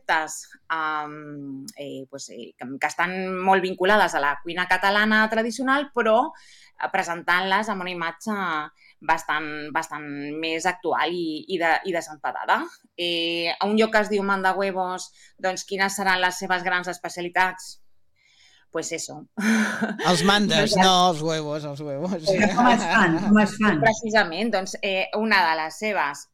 receptes que estan molt vinculades a la cuina catalana tradicional, però presentant-les amb una imatge bastant més actual i desenfadada. A un lloc que es diu Mandahuevos, doncs quines seran les seves grans especialitats? Pues eso. Els mandes, no els huevos, els huevos. Com es fan? Precisament, doncs una de les seves,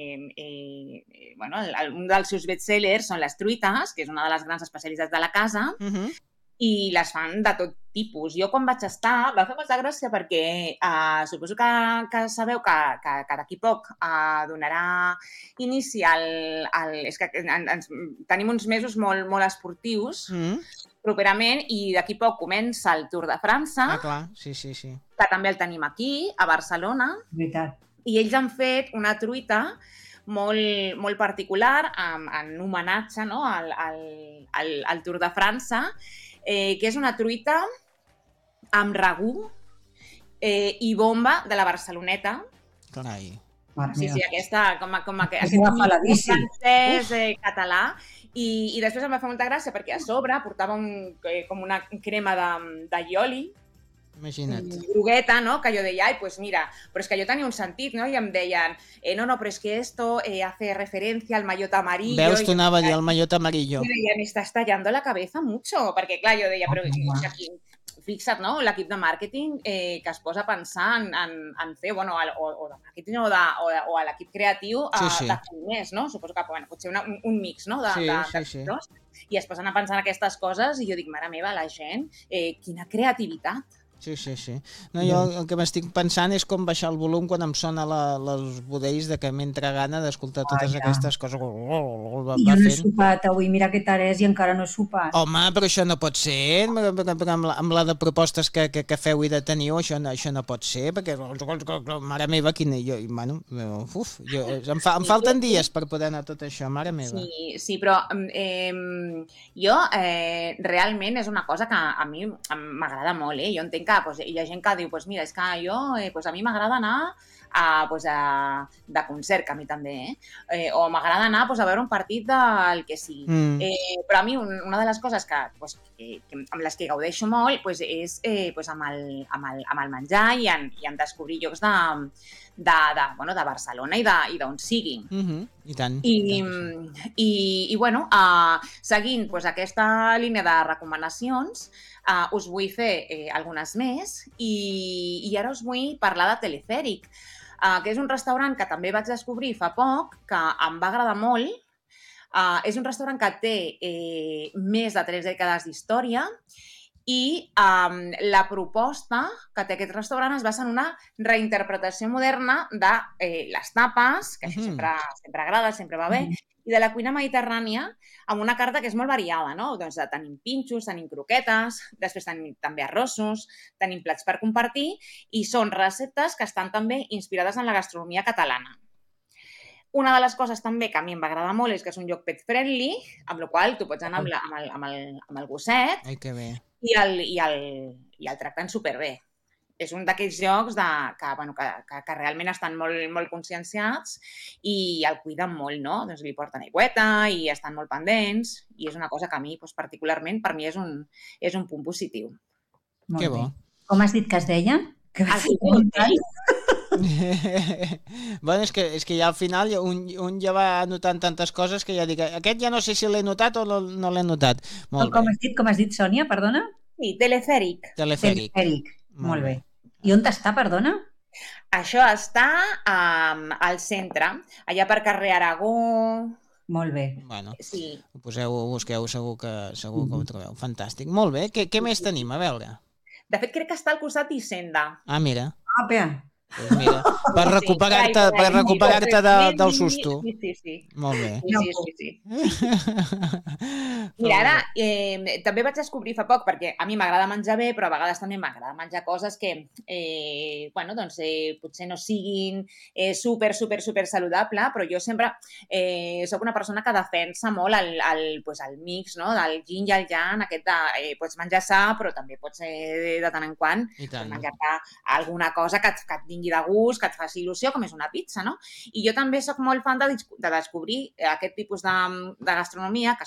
un dels seus bestsellers són les truites, que és una de les grans especialitats de la casa, i les fan de tot tipus. Jo quan vaig estar va fer molta gràcia perquè suposo que sabeu que d'aquí poc donarà inici és que tenim uns mesos molt esportius properament i d'aquí poc comença el Tour de França. Ah, clar, sí. Que també el tenim aquí, a Barcelona. Veritat. I ells han fet una truita molt particular en homenatge, no, al Tour de França, que és una truita amb ragú i bomba de la Barceloneta. Carai. Sí, aquesta, com aquest francès, català. I després em va fer molta gràcia perquè a sobre portava com una crema d'allioli, imagina't. Grogueta, no? Que jo deia, ai, pues mira, però és que jo tenia un sentit, no? I em deien, no, però és que esto hace referencia al maillot amarillo. Veus, tu anava a dir el maillot amarillo. I deia, me estás tallando la cabeza mucho, perquè clar, jo deia, però aquí, fixa't, no? L'equip de màrqueting que es posa a pensar en fer, bueno, o de màrqueting o a l'equip creatiu de fer més, no? Suposo que pot ser un mix, no? Sí. I es posen a pensar en aquestes coses i jo dic, mare meva, la gent, quina creativitat. Sí. No, jo el que m'estic pensant és com baixar el volum quan em sona les budells de que m'entra gana d'escoltar totes aquestes coses. Jo no he sopat avui, mira que tard és i encara no he sopat. Home, però això no pot ser, amb la de propostes que feu i de teniu, això no pot ser, perquè, mare meva, em falten dies per poder anar tot això, mare meva. Sí, però jo realment és una cosa que a mi m'agrada molt, jo entenc que hi ha gent que diu, mira, és que jo, a mi m'agrada anar de concert, que a mi també, o m'agrada anar a veure un partit del que sigui. Però a mi una de les coses amb les que gaudeixo molt és amb el menjar i en descobrir llocs de Barcelona i d'on siguin. I tant. I bueno, seguint aquesta línia de recomanacions, us vull fer algunes més i ara us vull parlar de Telefèric, que és un restaurant que també vaig descobrir fa poc, que em va agradar molt. És un restaurant que té més de 3 dècades d'història i la proposta que té aquest restaurant es basa en una reinterpretació moderna de les tapes, que això sempre agrada, sempre va bé, i de la cuina mediterrània amb una carta que és molt variada, no? Doncs tenim pinxos, tenim croquetes, després tenim també arrossos, tenim plats per compartir i són receptes que estan també inspirades en la gastronomia catalana. Una de les coses també que a mi em va agradar molt és que és un lloc pet friendly, amb la qual tu pots anar amb el gosset. Ai, que bé. I el tracten superbé. És un d'aquells llocs que realment estan molt conscienciats i el cuiden molt, no? Doncs li porten aigüeta i estan molt pendents i és una cosa que a mi, particularment, per mi és un punt positiu. Que bo. Com has dit que es deia? Bueno, és que ja al final un ja va anotant tantes coses que ja dic, aquest ja no sé si l'he notat o no l'he notat. Com has dit, Sònia, perdona? Sí, Telefèric. Molt bé. I on està, perdona? Això està al centre, allà per carrer Aragó. Molt bé. Bueno, sí. Ho busqueu, segur que ho trobeu. Fantàstic. Molt bé. Què més tenim? A veure. De fet, crec que està al costat d'Hisenda. Ah, mira. Ah, bé. Pues mira, per recuperar-te del susto. Sí. Molt bé. Sí. Mira, ara també vaig descobrir fa poc, perquè a mi m'agrada menjar bé, però a vegades també m'agrada menjar coses que potser no siguin super saludable, però jo sempre soc una persona que defensa molt el mix, no? Del yin i el yang, aquest de pots menjar sa, però també pots de tant en quant menjar-te alguna cosa que et vingui de gust, que et faci il·lusió, com és una pizza, no? I jo també soc molt fan de descobrir aquest tipus de gastronomia, que